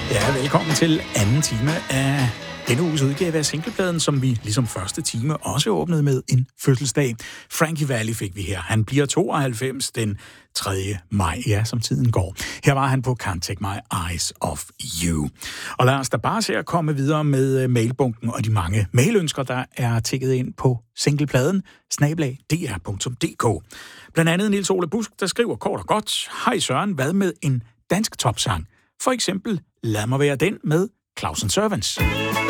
Ja, velkommen til anden time af denne uges udgave af singlepladen, som vi ligesom første time også åbnede med en fødselsdag. Frankie Valli fik vi her. Han bliver 92 den 3. maj, ja, som tiden går. Her var han på Can't Take My Eyes Off You. Og lad os da bare se at komme videre med mailbunken og de mange mailønsker, der er tækket ind på singlepladen @dr.dk. Blandt andet Niels Ole Busk, der skriver kort og godt: Hej Søren, hvad med en dansk topsang? For eksempel Lad mig være den med Clausen Servants.